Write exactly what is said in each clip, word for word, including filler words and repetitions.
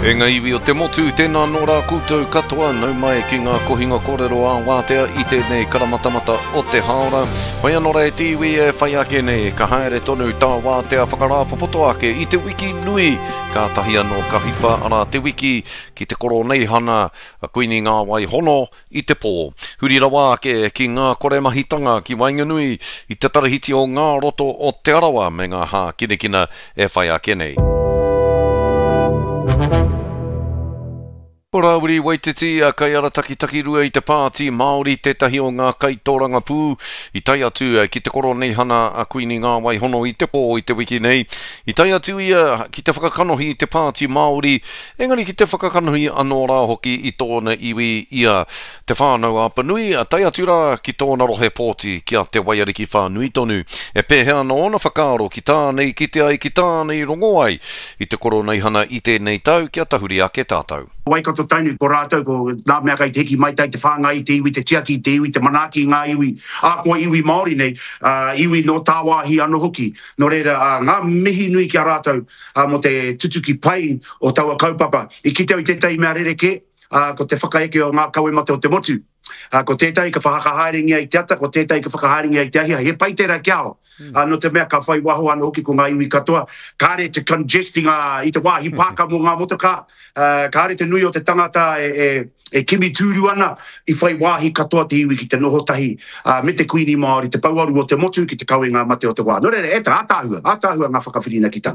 E ngā iwi o te motu, tēnā nō rā koutou katoa, nau mai ki ngā kohinga kōrero a wātea i tēnei karamatamata o te haora. Mai anō rā e te iwi e whai ake nei, ka haere tonu tā wātea whakarāpopoto ake i te wiki nui. Ka tahi anō ka hipa ara te wiki ki te koro nei hana, kuini ngā wai hono i te pō. Huri rawa ake ki ngā kore mahitanga ki Wainganui i te tarahiti o ngā roto o te arawa me ngā hā kinekina e whai ake nei. Ora uri waititi a kai ara taki taki rua i te pāti Māori tētahi o ngā kaitōranga pū i tai atu ki te koro nei hana a kuini ngā wai hono i te pō i te wiki nei. I tai atu ia ki te whakakanohi i te pāti Māori, engari ki te whakakanohi anō rā hoki i tōna iwi ia te whānau a Panui, a tai atu rā ki tōna rohe pōti ki a te waiariki whānui tonu. E pēhea no ona whakaaro ki tānei ki te ai ki tānei rongo ai i te koro nei hana i tēnei tau ki a tahuri ake tātou. Waikato tainu ko rātou ko nā mea kai te heki mai tai te whāngai te iwi, te tiaki te iwi, te manaki ngā iwi, a kua iwi Māori nei, uh, iwi no tāwāhi anō hoki. No reira, uh, ngā mihi nui ki a rātou uh, mo te tutuki pai o taua kaupapa. I ki tau i tētai mea rereke, uh, ko te whakaeke o ngā kaue mate o te motu. Uh, ko tētai ka whakahāringia i te ata, ko tētai ka whakahāringia i te ahia. He pai tērā kia o. Mm. Uh, no te mea ka whai waho anō hoki ko ngā iwi katoa. Kāre te congesting uh, i te wāhi pāka mo ngā motoka. Uh, kāre te nui o te tangata e, e, e kimi tūru ana i whai wāhi katoa te iwi ki te noho tahi. Uh, me te kuini Māori, te pauaru o te motu ki te kauenga mate o te wā. No rere, e ta ātāhua, ātāhua ngā whakawhirina ki tana.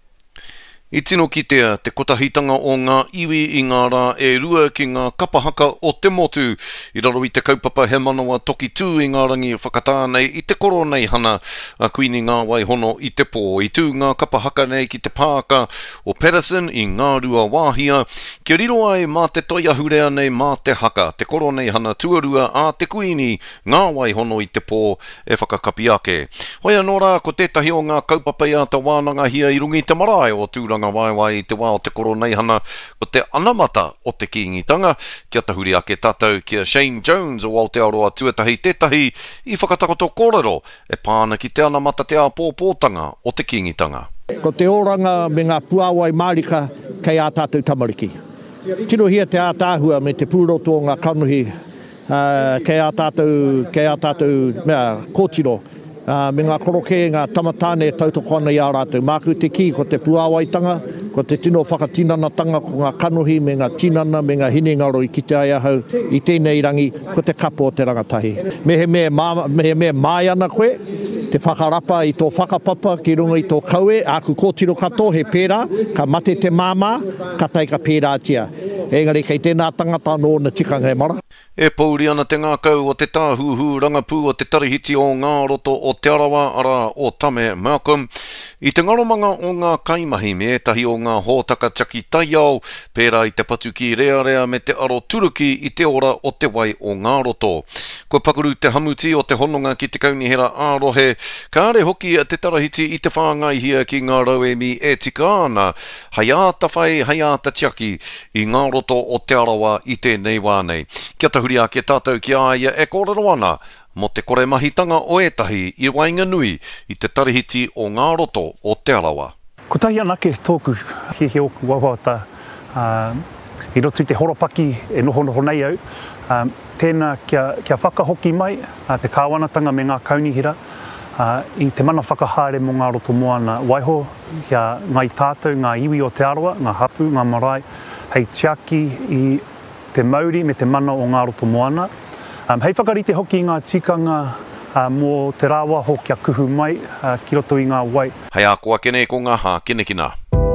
I tino kitea te kotahitanga o ngā iwi i ngā rā e rua ki ngā kapahaka o te motu. I raro i te kaupapa he manawa toki tū i ngā rangi whakatānei i te koro nei hana a kuini ngā wai hono i te pō. I tū ngā kapahaka nei ki te pāka o Patterson i ngā rua wāhia. Kia riro ai mā te toiahurea nei mā te haka. Te koro nei hana tuarua a te kuini ngā wai hono i te pō e whakakapi ake. Hoi anō rā ko tētahi o ngā kaupapa i a ta wānanga hia i rungi te marae o tūranga wai wai i te wā o te koro nei hana o te anamata o te kīngitanga. Kia tahuri ake tātou kia Shane Jones o Aotearoa tuatahi tētahi i whakatakoto kōrero e pāna ki te anamata te āpōpōtanga o te kīngitanga. Ko te oranga me ngā puawai Mārika kei a tātou tamariki. Tino hia te ātāhua me te pūroto o ngā kanohi uh, kei a tātou, kei a tātou mea, kōtiro. Uh, me ngā koroke, ngā tamatāne tautoko ana i a rātou. Māku te ki ko te puawaitanga, ko te tino whakatinanatanga ko ngā kanohi, me ngā tinana, me ngā hinengaro i ki te ai ahau i tēnei rangi, ko te kapo o te rangatahi. Mehe me, mā, mehe me mai ana koe, te whakarapa i tō whakapapa ki runga i tō kaue, āku kōtiro kato he pērā, ka mate te māmā, ka tai ka pērā tia. Engari kei tēnā tangata no na tikanga e mara. E pauri ana te ngākau o te tāhuhu rangapū o te tarihiti o ngā roto o te arawa ara o Tame Malcolm. I te ngaromanga o ngā kaimahi me etahi o ngā hōtaka taki taiao, pērā i te patu ki rea rea me te aro turuki i te ora o te wai o ngā roto. Ko pakuru te hamuti o te hononga ki te kaunihera ārohe, ka are hoki a te tarahiti i te whāngai hia ki ngā rauemi e tika ana, hai āta whai, hai āta tiaki i ngā roto o te arawa i tēnei wānei. Kia tahuri ake tātou ki aia e kōrero ana, mo te kore mahitanga o etahi i Wainganui i te tarihiti o ngā roto o te arawa. Ko tahi anake tōku he he oku wawata uh, i roto i te horopaki e noho noho nei au. Um, tēnā kia, kia whakahoki mai uh, te kāwanatanga me ngā kaunihira uh, i te mana whakahāre mo ngā roto moana waiho kia ngai tātou, ngā iwi o te arawa, ngā hapu, ngā marae, hei tiaki i te Māori me te mana o ngā roto moana. Um, hei whakarite hoki i ngā tikanga uh, mō te rāwa ho kia kuhu mai uh, ki roto i ngā wai. Hei a koa kene ko ngā hā kinekina.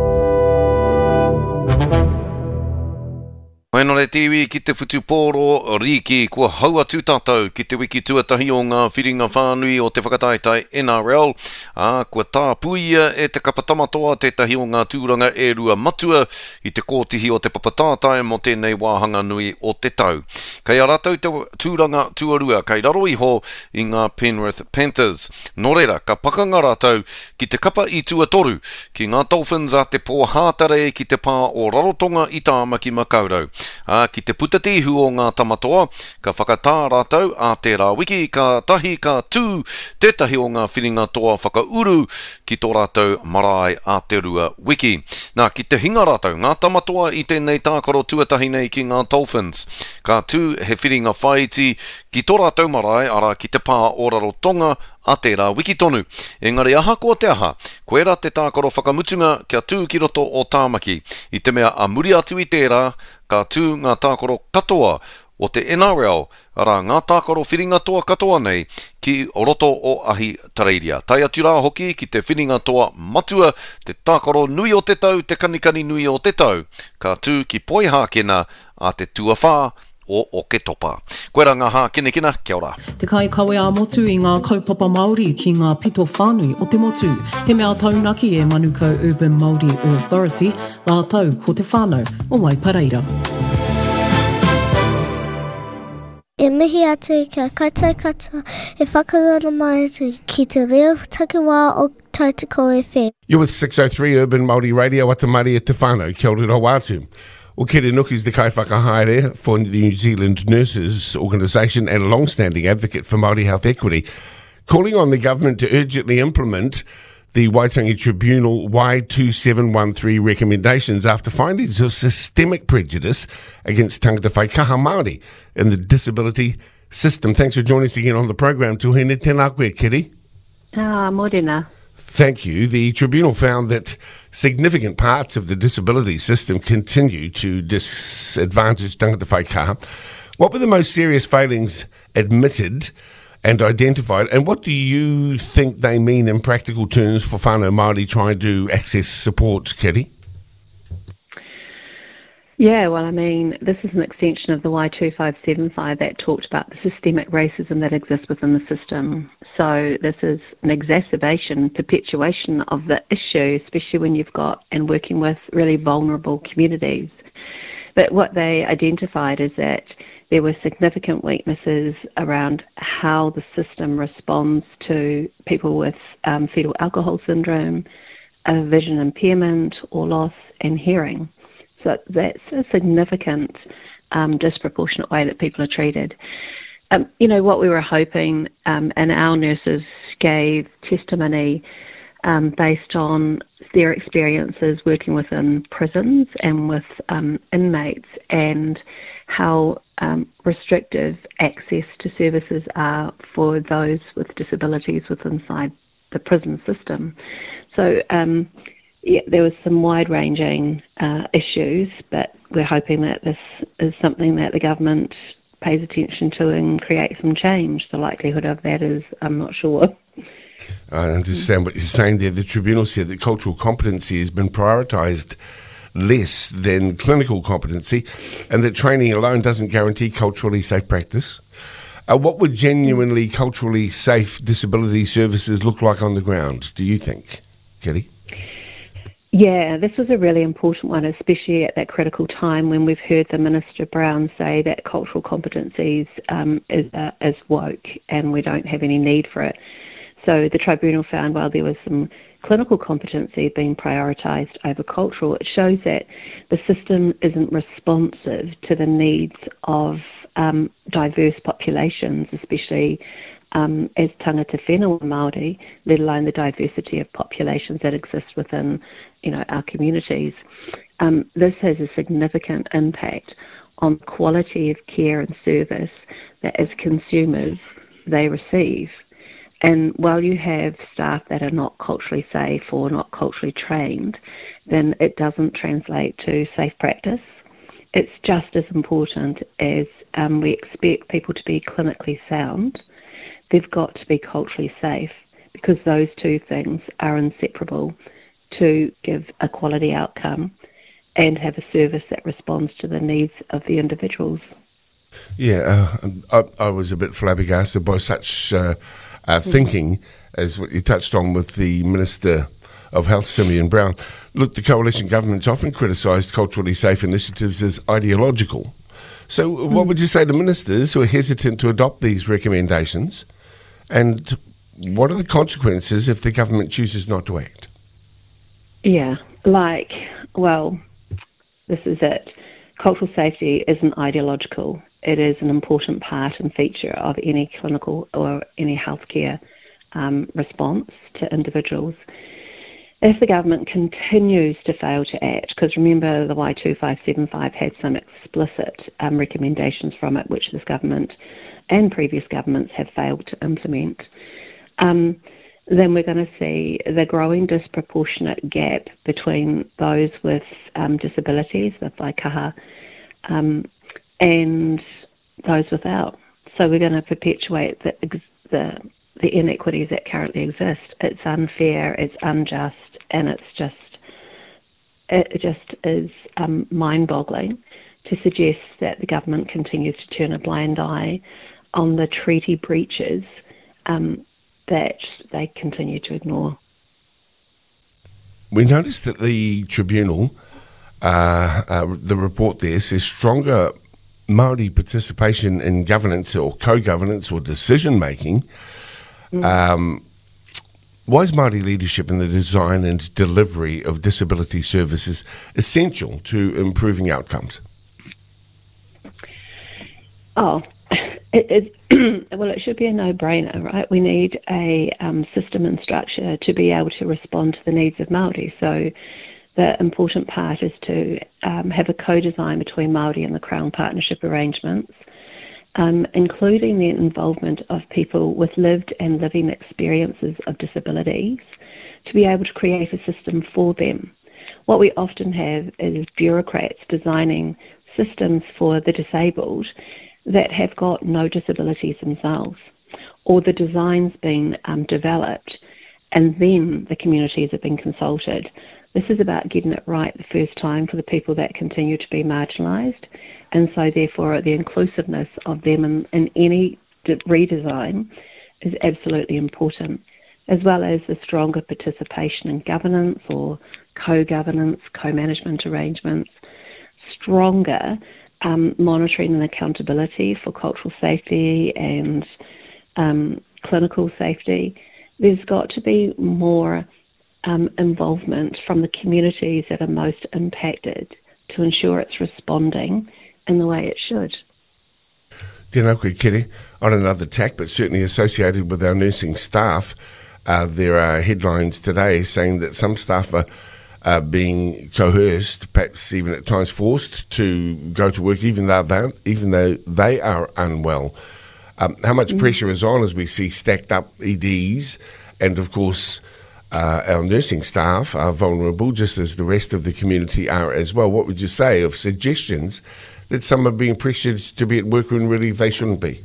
Hei nore te iwi ki te whutupōro Riki kua haua tū tātou ki te wiki tuatahi o ngā whiringa whānui o te whakataitai N R L. A, kua tā puia e te kapatamatoa tētahi o ngā tūranga e rua matua i te kōtihi o te papatātai mo tēnei wāhanga nui o te tau. Kei a rātou te tūranga tuarua, kei raro iho i ngā Penrith Panthers. Nō reira, ka pakanga rātou ki te kapa i tuatoru ki ngā Dolphins a te pō hātare ki te pā o Rarotonga i Tāmaki Makaurau. uh, ki te putatihu o ngā tamatoa, ka whakatā rātou a tērā wiki, ka tahi ka tū tētahi o ngā whiringa toa whakauru ki tō rātou marae a te rua wiki. Nā, ki te hinga rātou, ngā tamatoa i tēnei tākaro tuatahi nei ki ngā Dolphins. Ka tū he whiringa whaiti ki tō rātou marae ara ki te pā oraro tonga a tērā wiki tonu. Engari aha ko te aha, koe rā te tākaro whakamutunga kia tū ki roto o tāmaki. I te mea a muri atu i tērā, ka tū ngā tākaro katoa o te N R L, ara ngā tākaro whiringa toa katoa nei ki o roto o ahi tareiria. Tai atu rā hoki ki te whiringa toa matua, te tākaro nui o te tau, te kanikani nui o te tau, ka tū ki poi hākena a te tuawhā o o ke topa. Koe rā ngā hā kene kina, kia ora. Te kai kawe a motu i ngā kaupapa Māori ki ngā pito whānui o te motu. He mea taunaki e Manukau Urban Māori Authority, ngā tau ko te whānau o Waipareira. E mihi atu kia kaitai katoa e whakarara mai atu ki te reo takiwā o Tautoko F M. You're with six oh three Urban Māori Radio, Watamari e te whānau, kia ora wātu. Well, Kere Nuki's the kai whakahaere for the New Zealand Nurses Organisation and a long-standing advocate for Māori health equity, calling on the government to urgently implement the Waitangi Tribunal Y two seven one three recommendations after findings of systemic prejudice against tangata whaikaha Māori in the disability system. Thanks for joining us again on the program. Tuhine tēnā koe, Kere. Ah, morena. Thank you. The tribunal found that significant parts of the disability system continue to disadvantage tangata whaikaha. What were the most serious failings admitted and identified, and what do you think they mean in practical terms for whānau Māori trying to access support, Kiri? Yeah, well, I mean, this is an extension of the Y two five seven five that talked about the systemic racism that exists within the system. So this is an exacerbation, perpetuation of the issue, especially when you've got and working with really vulnerable communities. But what they identified is that there were significant weaknesses around how the system responds to people with um, fetal alcohol syndrome, a vision impairment or loss, and hearing. So that's a significant um, disproportionate way that people are treated. Um, you know, what we were hoping, um, and our nurses gave testimony um, based on their experiences working within prisons and with um, inmates, and how um, restrictive access to services are for those with disabilities within inside the prison system. So, um, yeah, there was some wide-ranging uh, issues, but we're hoping that this is something that the government pays attention to and create some change. The likelihood of that is, I'm not sure. I understand what you're saying there. The tribunal said that cultural competency has been prioritised less than clinical competency, and that training alone doesn't guarantee culturally safe practice. Uh, what would genuinely culturally safe disability services look like on the ground, do you think, Kelly? Yeah, this was a really important one, especially at that critical time when we've heard the Minister Brown say that cultural competencies um, is, uh, is woke and we don't have any need for it. So the tribunal found while there was some clinical competency being prioritised over cultural, it shows that the system isn't responsive to the needs of um, diverse populations, especially um, as tangata whenua Māori, let alone the diversity of populations that exist within, you know, our communities. Um, this has a significant impact on quality of care and service that as consumers they receive. And while you have staff that are not culturally safe or not culturally trained, then it doesn't translate to safe practice. It's just as important as um, we expect people to be clinically sound. They've got to be culturally safe, because those two things are inseparable to give a quality outcome and have a service that responds to the needs of the individuals. Yeah, uh, I, I was a bit flabbergasted by such uh, uh, thinking as what you touched on with the Minister of Health, Simeon Brown. Look, the coalition government's often criticised culturally safe initiatives as ideological. So mm. what would you say to ministers who are hesitant to adopt these recommendations, and what are the consequences if the government chooses not to act? Yeah, like, well, this is it. cultural safety isn't ideological. It is an important part and feature of any clinical or any healthcare um, response to individuals. If the government continues to fail to act, because remember the Y two five seven five had some explicit um, recommendations from it, which this government and previous governments have failed to implement, um, then we're going to see the growing disproportionate gap between those with um, disabilities, the whaikaha, um, and those without. So we're going to perpetuate the, the the inequities that currently exist. It's unfair, it's unjust, and it's just it just is um, mind-boggling to suggest that the government continues to turn a blind eye on the treaty breaches um, that they continue to ignore. We noticed that the Tribunal, uh, uh, the report there says stronger Māori participation in governance or co-governance or decision-making. Mm. Um, why is Māori leadership in the design and delivery of disability services essential to improving outcomes? Oh, it, it, well, it should be a no-brainer, right? We need a um, system and structure to be able to respond to the needs of Māori. So the important part is to um, have a co-design between Māori and the Crown partnership arrangements, um, including the involvement of people with lived and living experiences of disabilities, to be able to create a system for them. What we often have is bureaucrats designing systems for the disabled that have got no disabilities themselves, or the designs being um, developed and then the communities have been consulted. This is about getting it right the first time for the people that continue to be marginalised, and so therefore the inclusiveness of them in, in any de- redesign is absolutely important, as well as the stronger participation in governance or co-governance, co-management arrangements, stronger Um, monitoring and accountability for cultural safety and um, clinical safety. There's got to be more um, involvement from the communities that are most impacted to ensure it's responding in the way it should. Tēnā koe kere, on another tack, but certainly associated with our nursing staff, uh, there are headlines today saying that some staff are Uh, being coerced, perhaps even at times forced to go to work, even though they, even though they are unwell. Um, how much mm. pressure is on as we see stacked up E Ds, and of course uh, our nursing staff are vulnerable, just as the rest of the community are as well. What would you say of suggestions that some are being pressured to be at work when really they shouldn't be?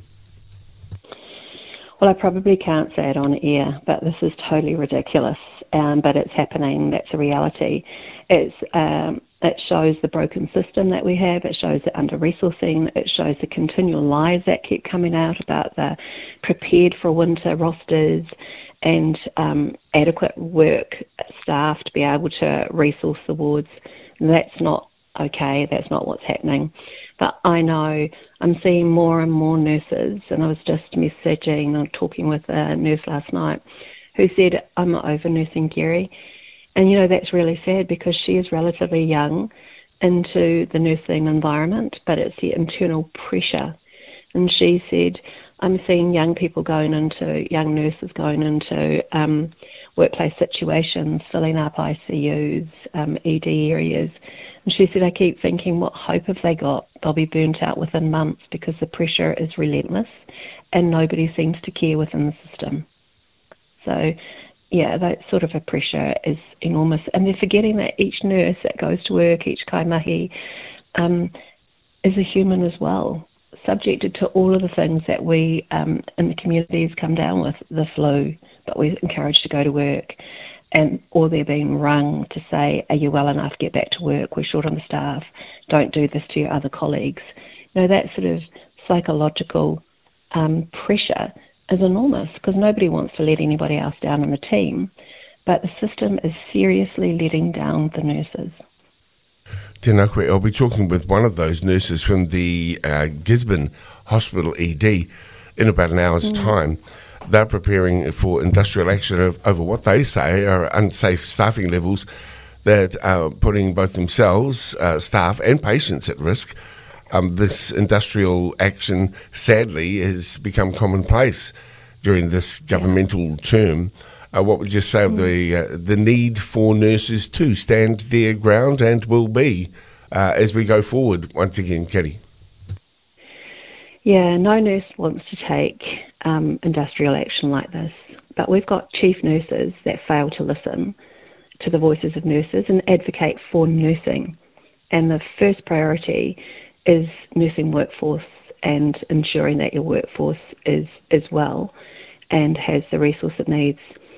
Well, I probably can't say it on air, but this is totally ridiculous. Um, but it's happening. That's a reality. It's um, it shows the broken system that we have. It shows the under-resourcing. It shows the continual lies that keep coming out about the prepared for winter rosters and um, adequate work staff to be able to resource the wards. That's not okay. That's not what's happening. But I know I'm seeing more and more nurses, and I was just messaging and talking with a nurse last night who said, I'm not over nursing Gary. And, you know, that's really sad because she is relatively young into the nursing environment, but it's the internal pressure. And she said, I'm seeing young people going into, young nurses going into um, workplace situations, filling up I C Us, um, E D areas. And she said, I keep thinking, what hope have they got? They'll be burnt out within months because the pressure is relentless and nobody seems to care within the system. So, yeah, that sort of a pressure is enormous. And they're forgetting that each nurse that goes to work, each kaimahi, um, is a human as well, subjected to all of the things that we um, in the communities come down with, the flu, but we're encouraged to go to work, and or they're being rung to say, are you well enough, get back to work, we're short on the staff, don't do this to your other colleagues. You know, that sort of psychological um, pressure is enormous because nobody wants to let anybody else down in the team, but the system is seriously letting down the nurses. Tēnā koe, I'll be talking with one of those nurses from the uh, Gisborne Hospital E D in about an hour's mm. time. They're preparing for industrial action of, over what they say are unsafe staffing levels that are putting both themselves, uh, staff and patients at risk. Um, this industrial action, sadly, has become commonplace during this governmental term. Uh, what would you say of the uh, the need for nurses to stand their ground, and will be uh, as we go forward once again, Kitty? Yeah, no nurse wants to take um, industrial action like this, but we've got chief nurses that fail to listen to the voices of nurses and advocate for nursing. And the first priority is nursing workforce and ensuring that your workforce is, is well and has the resource it needs.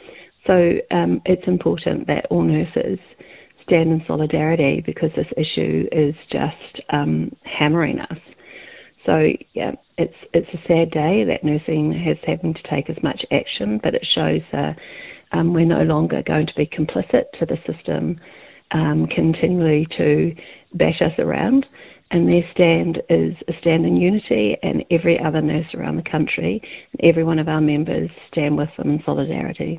So um, it's important that all nurses stand in solidarity, because this issue is just um, hammering us. So yeah, it's it's a sad day that nursing has having to take as much action, but it shows uh, um, we're no longer going to be complicit to the system um, continually to bash us around. And their stand is a stand in unity, and every other nurse around the country, every one of our members stand with them in solidarity.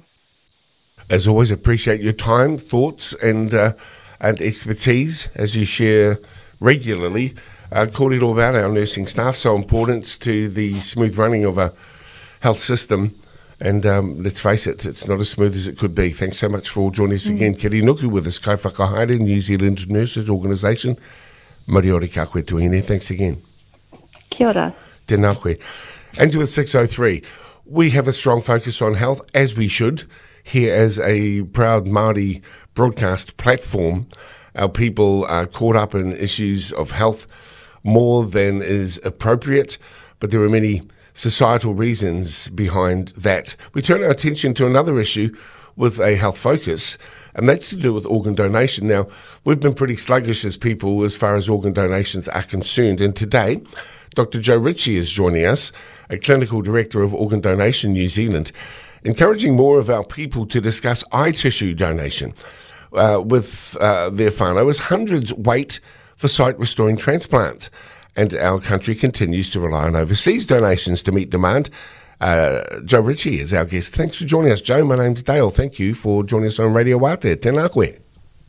As always, appreciate your time, thoughts and uh, and expertise as you share regularly. Uh, kōrero about our nursing staff, so important to the smooth running of a health system. And um, let's face it, it's not as smooth as it could be. Thanks so much for joining us mm. again. Kiri Nuku with us, Kai Whakahaere, New Zealand Nurses Organisation. Moriori ka koe tuine. Thanks again. Kia ora. Tēnā koe. Angela six oh three. We have a strong focus on health, as we should, here as a proud Māori broadcast platform. Our people are caught up in issues of health more than is appropriate, but there are many societal reasons behind that. We turn our attention to another issue with a health focus, and that's to do with organ donation. Now, we've been pretty sluggish as people as far as organ donations are concerned, and today Doctor Joe Ritchie is joining us, a clinical director of Organ Donation New Zealand, encouraging more of our people to discuss eye tissue donation uh, with uh, their whānau as hundreds wait for sight-restoring transplants. And our country continues to rely on overseas donations to meet demand. Uh, Joe Ritchie is our guest. Thanks for joining us, Joe. My name's Dale. Thank you for joining us on Radio Wātea. Tēnā koe.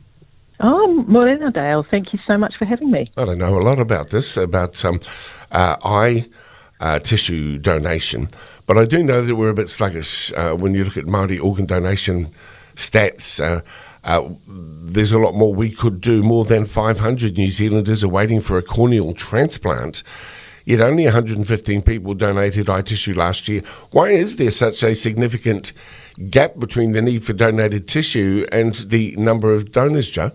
Oh, morena, Dale. Thank you so much for having me. I don't know a lot about this, about um, uh, eye uh, tissue donation, but I do know that we're a bit sluggish uh, when you look at Māori organ donation stats. Uh, uh, there's a lot more we could do. More than five hundred New Zealanders are waiting for a corneal transplant, yet only one hundred fifteen people donated eye tissue last year. Why is there such a significant gap between the need for donated tissue and the number of donors, Joe?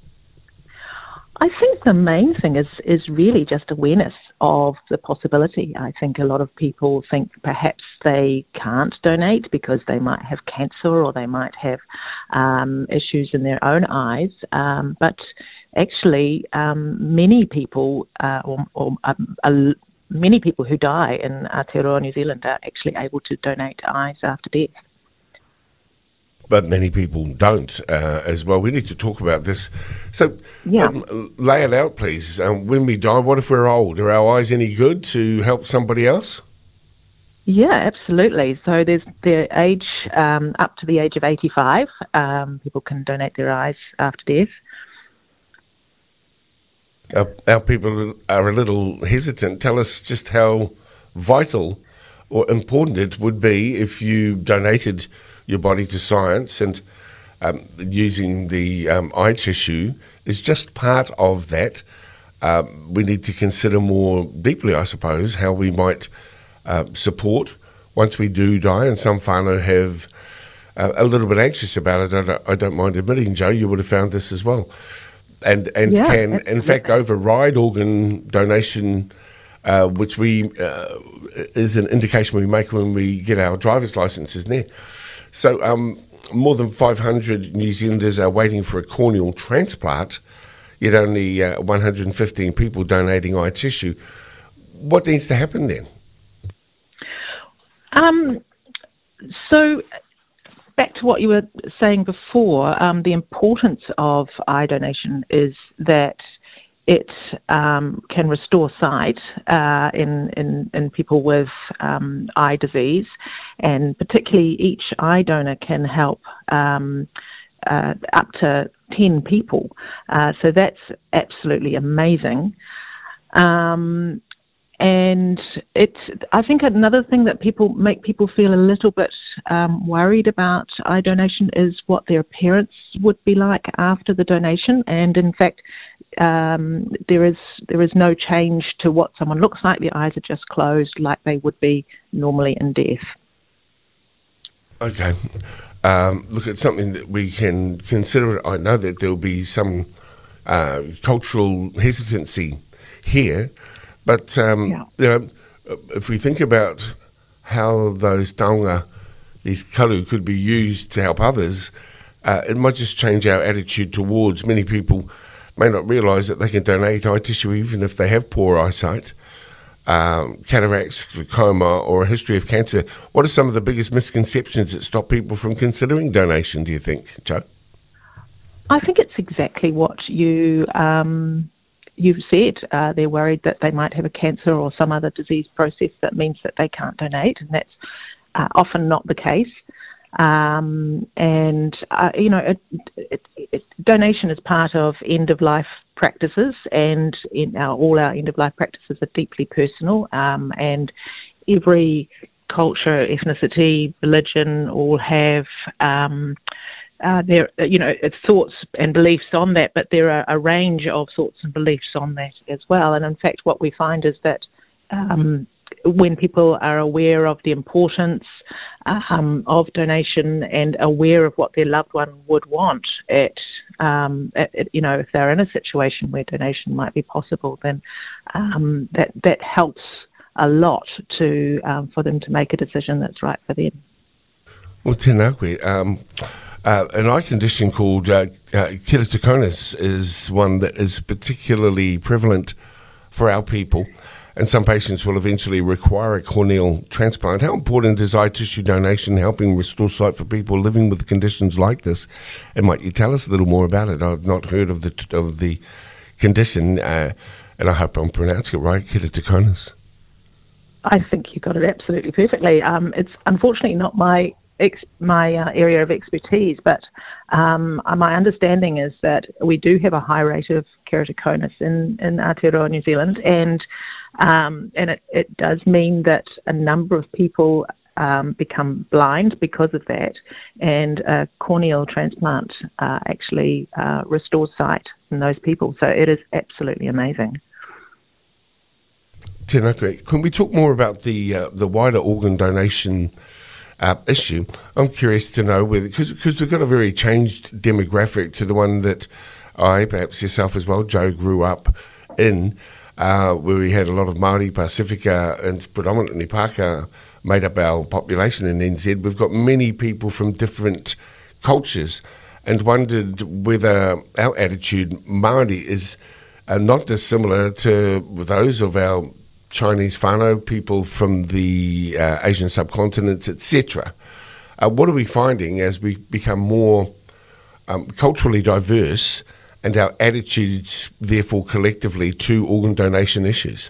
I think the main thing is is really just awareness of the possibility. I think a lot of people think perhaps they can't donate because they might have cancer or they might have um, issues in their own eyes. Um, but actually, um, many people, uh, or, or um, uh, many people who die in Aotearoa, New Zealand, are actually able to donate eyes after death. But many people don't uh, as well. We need to talk about this. So yeah. um, lay it out, please. Um, when we die, what if we're old? Are our eyes any good to help somebody else? Yeah, absolutely. So there's the age, um, up to the age of eighty-five, um, people can donate their eyes after death. Our, our people are a little hesitant. Tell us just how vital or important it would be if you donated your body to science, and um, using the um, eye tissue is just part of that. Um, we need to consider more deeply, I suppose, how we might uh, support once we do die, and some whānau have uh, a little bit anxious about it. I don't, I don't mind admitting, Joe, you would have found this as well. And, and yeah, can, absolutely. in fact, override organ donation, uh, which we uh, is an indication we make when we get our driver's licence, isn't there? So um, more than five hundred New Zealanders are waiting for a corneal transplant, yet only uh, one hundred fifteen people donating eye tissue. What needs to happen then? Um, so back to what you were saying before, um, the importance of eye donation is that it um, can restore sight uh, in, in, in people with um, eye disease, and particularly each eye donor can help um, uh, up to ten people. Uh, so that's absolutely amazing. Um, and it's, I think another thing that people make people feel a little bit um, worried about eye donation is what their appearance would be like after the donation. And in fact, um, there is there is no change to what someone looks like. Their eyes are just closed like they would be normally in death. Okay. Um, look, it's something that we can consider. I know that there will be some uh, cultural hesitancy here, but um, yeah. you know, if we think about how those taonga, these karu, could be used to help others, uh, it might just change our attitude towards. Many people may not realise that they can donate eye tissue even if they have poor eyesight. Um, cataracts, glaucoma, or a history of cancer. What are some of the biggest misconceptions that stop people from considering donation, do you think, Jo? I think it's exactly what you, um, you've said. Uh, they're worried that they might have a cancer or some other disease process that means that they can't donate, and that's uh, often not the case. Um, and, uh, you know, it, it, it, donation is part of end-of-life practices, and in our, all our end-of-life practices are deeply personal, um, and every culture, ethnicity, religion all have um, uh, their, you know, it's thoughts and beliefs on that, but there are a range of thoughts and beliefs on that as well. And in fact, what we find is that um, when people are aware of the importance um, of donation and aware of what their loved one would want at, um, at, at, you know, if they're in a situation where donation might be possible, then um, that that helps a lot to um, for them to make a decision that's right for them. Well, tēnā koe. Um, uh, an eye condition called uh, uh, keratoconus is one that is particularly prevalent for our people, and some patients will eventually require a corneal transplant. How important is eye tissue donation helping restore sight for people living with conditions like this? And might you tell us a little more about it? I've not heard of the of the condition, uh, and I hope I'm pronouncing it right, keratoconus. I think you got it absolutely perfectly. Um, it's unfortunately not my ex- my uh, area of expertise, but um, my understanding is that we do have a high rate of keratoconus in, in Aotearoa, New Zealand, and um, and it, it does mean that a number of people um, become blind because of that, and a corneal transplant uh, actually uh, restores sight in those people. So it is absolutely amazing. Tēnā koe. Can we talk more about the uh, the wider organ donation uh, issue? I'm curious to know whether, because we've got a very changed demographic to the one that I, perhaps yourself as well, Jo, grew up in, uh, where we had a lot of Māori, Pasifika, and predominantly Pākehā made up our population in N Z. We've got many people from different cultures, and wondered whether our attitude, Māori, is uh, not dissimilar to those of our Chinese whānau, people from the uh, Asian subcontinents, et cetera. Uh, what are we finding as we become more um, culturally diverse, and our attitudes, therefore, collectively to organ donation issues?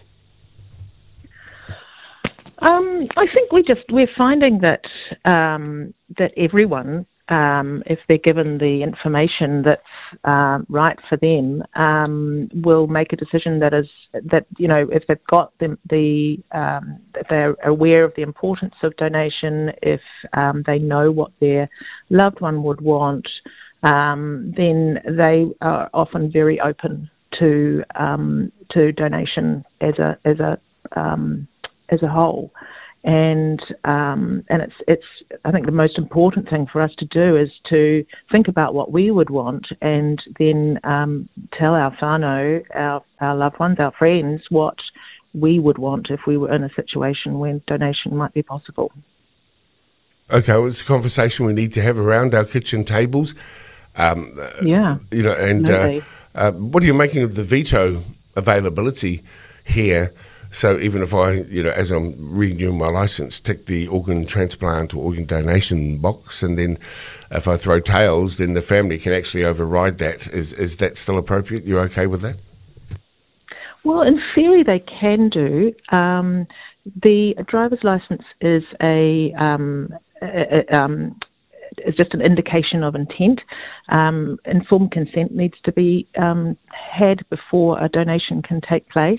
Um, I think we just we're finding that um, that everyone, um, if they're given the information that's uh, right for them, um, will make a decision that is that you know if they've got the, the um, if they're aware of the importance of donation, if um, they know what their loved one would want, um, then they are often very open to um, to donation as a as a um, as a whole. And um, and it's it's I think the most important thing for us to do is to think about what we would want, and then um, tell our whānau, our our loved ones, our friends, what we would want if we were in a situation when donation might be possible. Okay, well, it's a conversation we need to have around our kitchen tables. Um, yeah, you know, and uh, uh, what are you making of the veto availability here? So even if I, you know, as I'm renewing my license, tick the organ transplant or organ donation box, and then if I throw tails, then the family can actually override that. Is is that still appropriate? You're okay with that? Well, in theory, they can do. Um, the driver's license is a, um, a, a um, is just an indication of intent. Um, informed consent needs to be um, had before a donation can take place.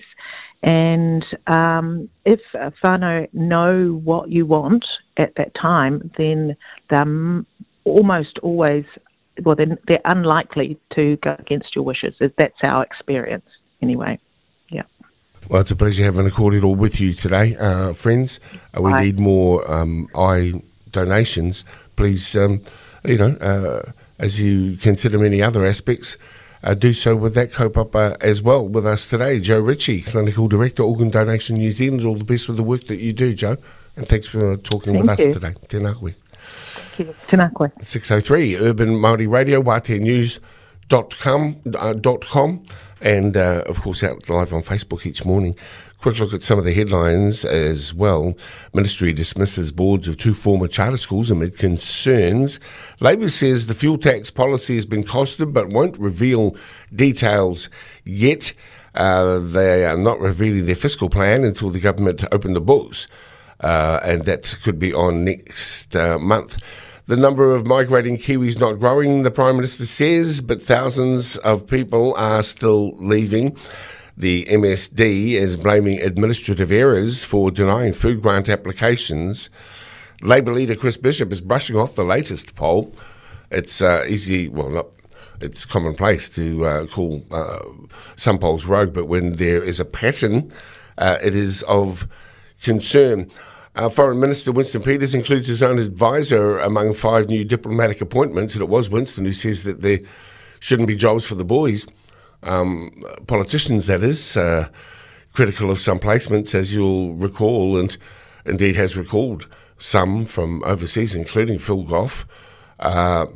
And um, if uh, whānau know what you want at that time, then they're almost always, well, they're, they're unlikely to go against your wishes. That's our experience anyway. Yeah. Well, it's a pleasure having a cordial with you today, uh, friends. Uh, we Hi. need more um, eye donations. Please, um, you know, uh, as you consider many other aspects, Uh, do so with that kaupapa as well with us today. Joe Ritchie, Clinical Director, Organ Donation New Zealand. All the best with the work that you do, Joe. And thanks for talking Thank with you. us today. Tēnā koe. Thank you. Tēnā koe. six oh three, Urban Māori Radio, wate news dot com, uh, dot com, and uh, of course out live on Facebook each morning. Quick look at some of the headlines as well. Ministry dismisses boards of two former charter schools amid concerns. Labor says the fuel tax policy has been costed but won't reveal details yet. Uh, they are not revealing their fiscal plan until the government open the books, uh, and that could be on next uh, month. The number of migrating Kiwis not growing, the Prime Minister says, but thousands of people are still leaving. The M S D is blaming administrative errors for denying food grant applications. Labour leader Chris Bishop is brushing off the latest poll. It's uh, easy, well, not, it's commonplace to uh, call uh, some polls rogue, but when there is a pattern, uh, it is of concern. Our Foreign Minister Winston Peters includes his own advisor among five new diplomatic appointments, and it was Winston who says that there shouldn't be jobs for the boys. Um, politicians, that is, uh, critical of some placements, as you'll recall, and indeed has recalled some from overseas, including Phil Goff. Uh,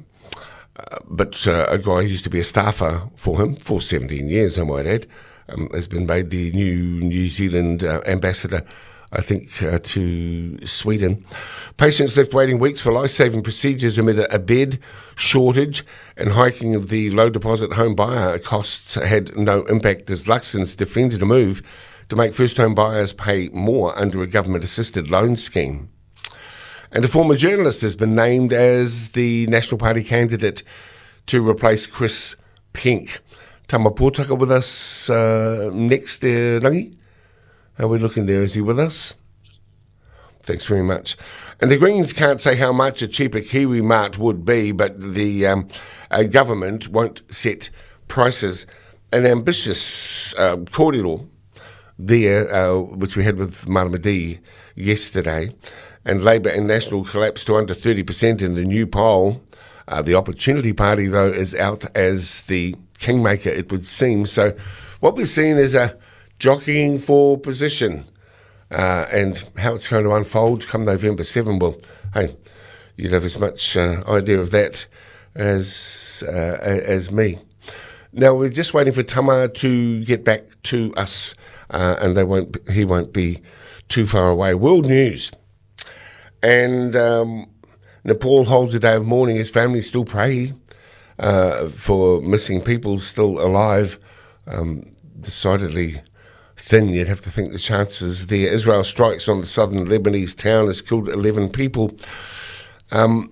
but uh, a guy who used to be a staffer for him for seventeen years, I might add, um, has been made the new New Zealand uh, ambassador, I think, uh, to Sweden. Patients left waiting weeks for life-saving procedures amid a bed shortage, and hiking of the low-deposit home buyer costs had no impact as Luxon's defended a move to make first-home buyers pay more under a government-assisted loan scheme. And a former journalist has been named as the National Party candidate to replace Chris Pink. Tama Pōtaka with us uh, next, uh, Rangi? How are we looking there? Is he with us? Thanks very much. And the Greens can't say how much a cheaper Kiwi Mart would be, but the um, uh, government won't set prices. An ambitious uh, kōrero there, uh, which we had with Maramadi yesterday, and Labour and National collapsed to under thirty percent in the new poll. Uh, the Opportunity Party, though, is out as the kingmaker, it would seem. So what we're seeing is a jockeying for position, uh, and how it's going to unfold come November seventh. Well, hey, you'd have as much uh, idea of that as uh, as me. Now we're just waiting for Tama to get back to us, uh, and they won't. He won't be too far away. World news, and um, Nepal holds a day of mourning. His family still pray uh, for missing people still alive. Um, decidedly thin, you'd have to think the chances there. Israel strikes on the southern Lebanese town has killed eleven people. Um,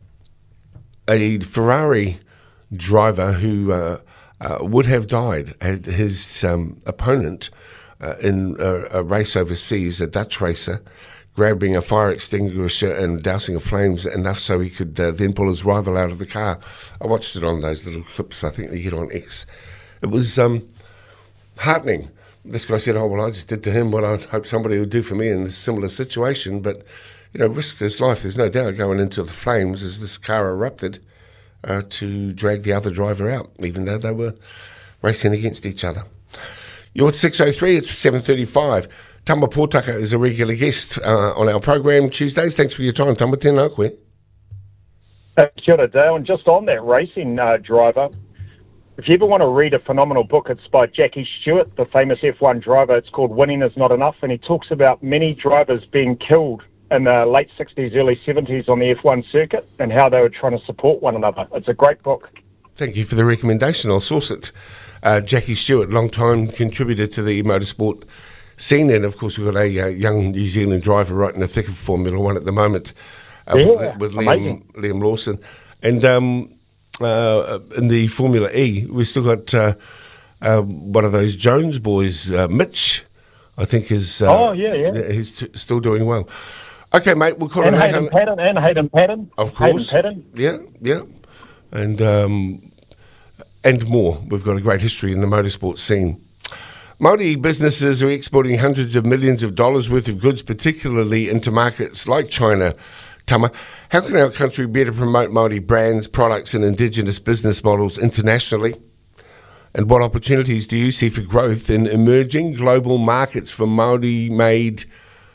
a Ferrari driver who uh, uh, would have died, had his um, opponent uh, in a, a race overseas, a Dutch racer, grabbing a fire extinguisher and dousing of flames enough so he could uh, then pull his rival out of the car. I watched it on those little clips, I think they get on X. It was um, heartening. This guy said, oh, well, I just did to him what I'd hope somebody would do for me in a similar situation, but, you know, risked his life, there's no doubt, going into the flames as this car erupted uh, to drag the other driver out, even though they were racing against each other. You're at six oh three, it's seven thirty-five. Tama Pōtaka is a regular guest uh, on our program Tuesdays. Thanks for your time, Tama. Tēnā koe. Uh, kia ora, Dale. And just on that racing uh, driver, if you ever want to read a phenomenal book, it's by Jackie Stewart, the famous F one driver. It's called Winning Is Not Enough, and he talks about many drivers being killed in the late sixties, early seventies on the F one circuit and how they were trying to support one another. It's a great book. Thank you for the recommendation. I'll source it. Uh, Jackie Stewart, long-time contributor to the motorsport scene, and of course we've got a uh, young New Zealand driver right in the thick of Formula One at the moment, uh, Yeah, with, with amazing. Liam, Liam Lawson. And um, uh, in the Formula E, we've still got uh, uh, one of those Jones boys, uh, Mitch, I think is... Uh, Oh, yeah, yeah. He's t- still doing well. Okay, mate, we'll call And it an eight Hayden hundred. Patton, and Hayden Patton. Of course. Hayden Patton. Yeah, yeah. And, um, and more. We've got a great history in the motorsport scene. Māori businesses are exporting hundreds of millions of dollars worth of goods, particularly into markets like China. Tama, how can our country better promote Māori brands, products and Indigenous business models internationally? And what opportunities do you see for growth in emerging global markets for Māori-made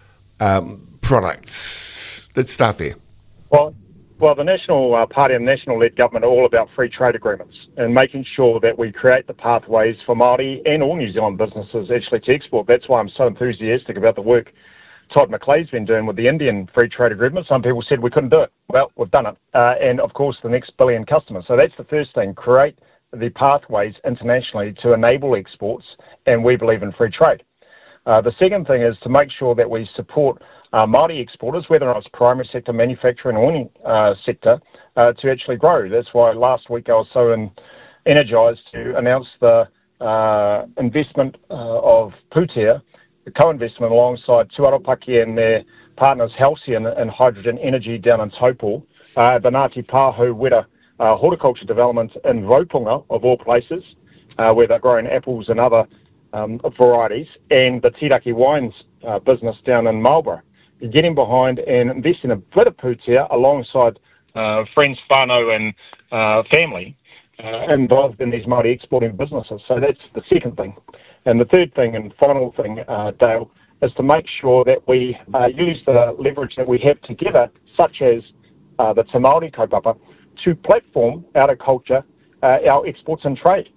um, products? Let's start there. Well, well, the National uh, Party and National-led government are all about free trade agreements and making sure that we create the pathways for Māori and all New Zealand businesses actually to export. That's why I'm so enthusiastic about the work Todd McLeod's been doing with the Indian free trade agreement. Some people said we couldn't do it. Well, we've done it. Uh, and, of course, the next billion customers. So that's the first thing, create the pathways internationally to enable exports, and we believe in free trade. Uh, the second thing is to make sure that we support uh, Māori exporters, whether it's primary sector, manufacturing or any uh, sector, uh, to actually grow. That's why last week I was so in, energised to announce the uh, investment uh, of Pūtea, the co-investment alongside Te Aropaki and their partners Halcyon and Hydrogen Energy down in Taupo, uh, the Ngāti Pāhau Wera uh, horticulture development in Raupunga, of all places, uh, where they're growing apples and other um, varieties, and the Tiraki Wines uh, business down in Marlborough. Getting behind and investing a bit of Pūtea alongside uh, friends, whānau and uh, family uh, involved in these Māori exporting businesses. So that's the second thing. And the third thing and final thing, uh, Dale, is to make sure that we uh, use the leverage that we have together, such as uh, the Te Māori kaupapa, to platform out of culture uh, our exports and trade.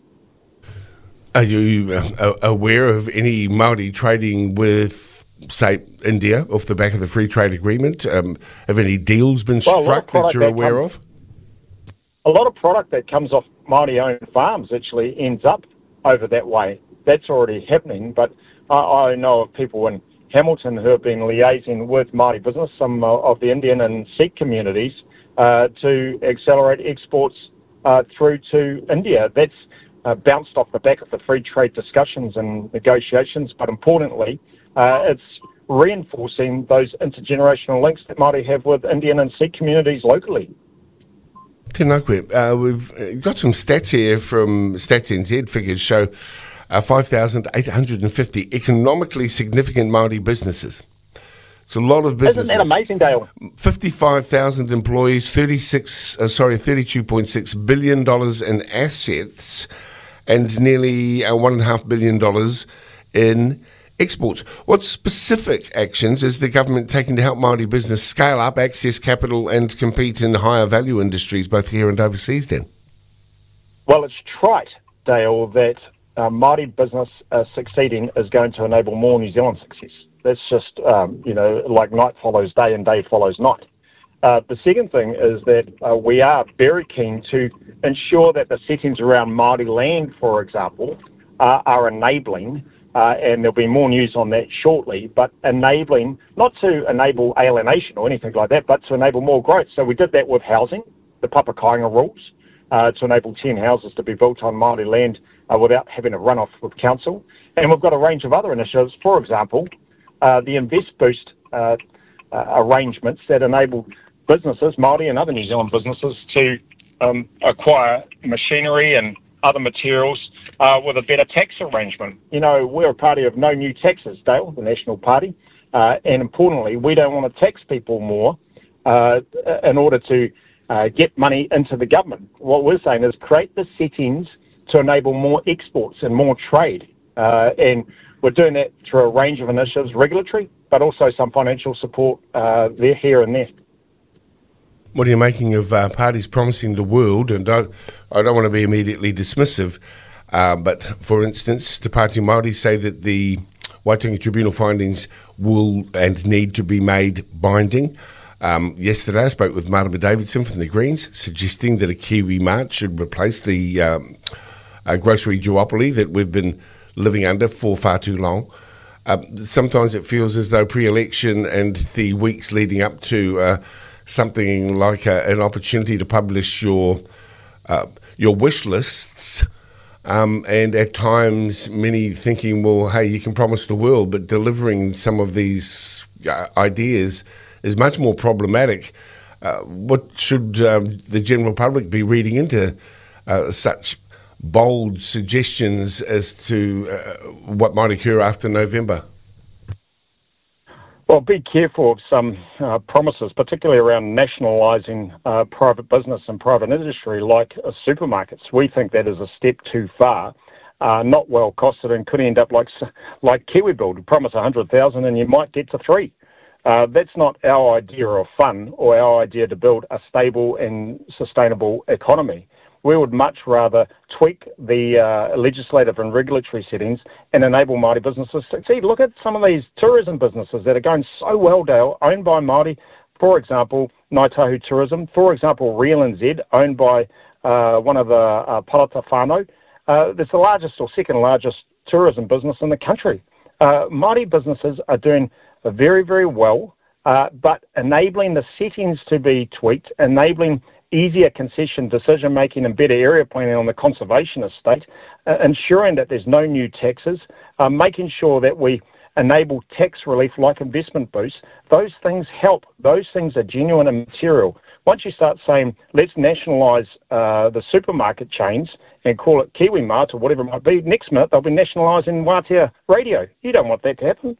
Are you uh, aware of any Māori trading with, say, India off the back of the free trade agreement? Um, have any deals been Well, struck that you're that aware comes, of? A lot of product that comes off Māori-owned farms actually ends up over that way. That's already happening, but I, I know of people in Hamilton who have been liaising with Māori business, some uh, of the Indian and Sikh communities, uh, to accelerate exports uh, through to India. That's uh, bounced off the back of the free trade discussions and negotiations, but importantly, uh, it's reinforcing those intergenerational links that Māori have with Indian and Sikh communities locally. Tēnā koe. Uh, we've got some stats here from Stats N Z. Figures show uh, five thousand eight hundred fifty economically significant Māori businesses. It's a lot of businesses. Isn't that amazing, Dale? fifty-five thousand employees, thirty-six, uh, sorry, thirty-two point six billion dollars in assets, and nearly uh, one point five billion dollars in exports. What specific actions is the government taking to help Māori business scale up, access capital and compete in higher value industries, both here and overseas then? Well, it's trite, Dale, that uh, Māori business uh, succeeding is going to enable more New Zealand success. That's just, um, you know, like night follows day and day follows night. Uh, the second thing is that uh, we are very keen to ensure that the settings around Māori land, for example, uh, are enabling, uh, and there'll be more news on that shortly, but enabling, not to enable alienation or anything like that, but to enable more growth. So we did that with housing, the Papakainga rules, uh, to enable ten houses to be built on Māori land uh, without having a run-off with council. And we've got a range of other initiatives, for example, uh, the Invest Boost uh, uh, arrangements that enable businesses, Māori and other New Zealand businesses, to um, acquire machinery and other materials uh, with a better tax arrangement. You know, we're a party of no new taxes, Dale, the National Party, uh, and importantly, we don't want to tax people more uh, in order to uh, get money into the government. What we're saying is create the settings to enable more exports and more trade, uh, and we're doing that through a range of initiatives, regulatory, but also some financial support uh, there, here and there. What are you making of uh, parties promising the world, and I, I don't want to be immediately dismissive, uh, but for instance, Te Pāti Māori say that the Waitangi Tribunal findings will and need to be made binding. Um, yesterday I spoke with Marama Davidson from the Greens, suggesting that a Kiwi Mart should replace the um, uh, grocery duopoly that we've been living under for far too long. Uh, sometimes it feels as though pre-election and the weeks leading up to uh, something like a, an opportunity to publish your uh, your wish lists, um, and at times many thinking, well, hey, you can promise the world, but delivering some of these uh, ideas is much more problematic. Uh, what should um, the general public be reading into uh, such bold suggestions as to uh, what might occur after November? Well, be careful of some uh, promises, particularly around nationalising uh, private business and private industry like uh, supermarkets. We think that is a step too far, uh, not well costed, and could end up like like KiwiBuild, promise one hundred thousand and you might get to three. Uh, that's not our idea of fun or our idea to build a stable and sustainable economy. We would much rather tweak the uh, legislative and regulatory settings and enable Māori businesses to succeed. Look at some of these tourism businesses that are going so well, Dale, owned by Māori. For example, Ngāi Tahu Tourism. For example, Real N Z, owned by uh, one of the uh, Parata whānau. Uh, it's the largest or second largest tourism business in the country. Uh, Māori businesses are doing very, very well, uh, but enabling the settings to be tweaked, enabling easier concession decision-making and better area planning on the conservation estate, uh, ensuring that there's no new taxes, uh, making sure that we enable tax relief like investment boosts. Those things help. Those things are genuine and material. Once you start saying, let's nationalise uh, the supermarket chains and call it Kiwi Mart or whatever it might be, next minute they'll be nationalising Wātea Radio. You don't want that to happen.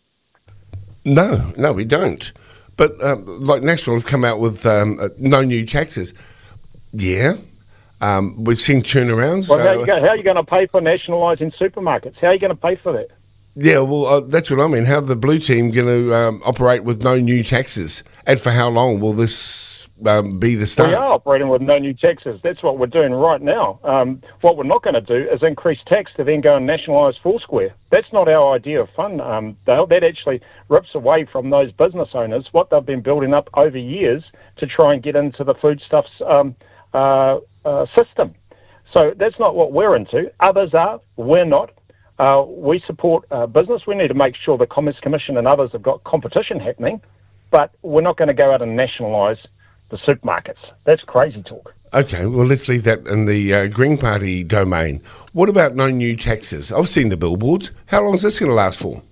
No, no, we don't. But um, like National have come out with um, uh, no new taxes. Yeah, um, we've seen turnarounds. Well, uh, how, you go, how are you going to pay for nationalising supermarkets? How are you going to pay for that? Yeah, well, uh, that's what I mean. How are the Blue Team going to um, operate with no new taxes? And for how long will this um, be the start? We are operating with no new taxes. That's what we're doing right now. Um, what we're not going to do is increase tax to then go and nationalise Foursquare. That's not our idea of fun, um, Dale. That actually rips away from those business owners what they've been building up over years to try and get into the foodstuffs um, uh, uh, system. So that's not what we're into. Others are. We're not. Uh, we support uh, business. We need to make sure the Commerce Commission and others have got competition happening, but we're not going to go out and nationalise the supermarkets. That's crazy talk. Okay, well, let's leave that in the uh, Green Party domain. What about no new taxes? I've seen the billboards. How long is this going to last for?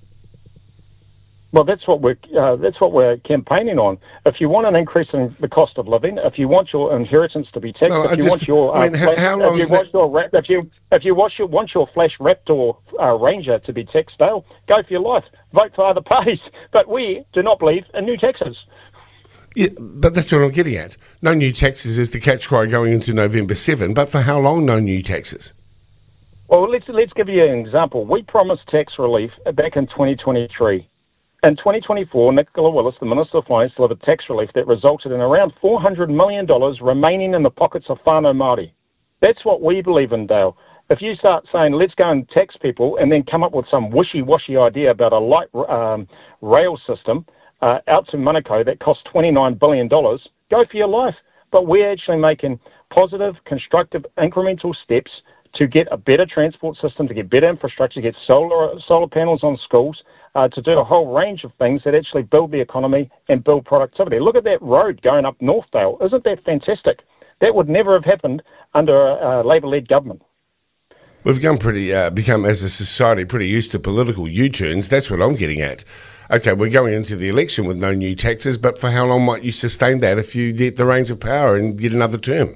Well, that's what we're uh, that's what we're campaigning on. If you want an increase in the cost of living, if you want your inheritance to be taxed, no, if you just, want your uh, I mean, how, flash, how long if you want that... your if you if you want your, want your Flash Raptor uh, Ranger to be taxed, Dale, go for your life. Vote for other parties, but we do not believe in new taxes. Yeah, but that's what I'm getting at. No new taxes is the catch cry going into November seventh, but for how long no new taxes? Well, let's let's give you an example. We promised tax relief back in twenty twenty-three. In twenty twenty-four, Nicola Willis, the Minister of Finance, delivered tax relief that resulted in around four hundred million dollars remaining in the pockets of whānau Māori. That's what we believe in, Dale. If you start saying, let's go and tax people and then come up with some wishy-washy idea about a light um, rail system uh, out to Manukau that costs twenty-nine billion dollars, go for your life. But we're actually making positive, constructive, incremental steps to get a better transport system, to get better infrastructure, to get solar solar panels on schools, Uh, to do a whole range of things that actually build the economy and build productivity. Look at that road going up Northdale. Isn't that fantastic? That would never have happened under a, a Labour-led government. We've become pretty, uh, become as a society pretty used to political U-turns. That's what I'm getting at. Okay, we're going into the election with no new taxes, but for how long might you sustain that if you get the reins of power and get another term?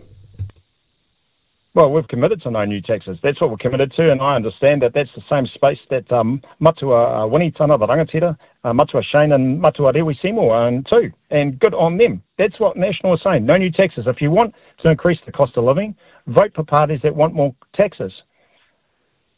Well, we've committed to no new taxes. That's what we're committed to, and I understand that that's the same space that um, Matua uh, Winitana, the Rangatira, uh, Matua Shane and Matua Rewi Seymour own too, and good on them. That's what National is saying, no new taxes. If you want to increase the cost of living, vote for parties that want more taxes.